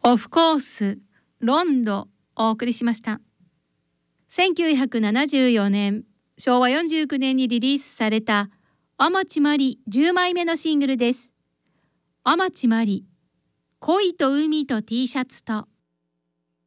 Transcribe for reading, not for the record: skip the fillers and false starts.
オフコースロンドお送りしました。1974年昭和49年にリリースされた天地真理10枚目のシングルです。天地真理、恋と海と T シャツと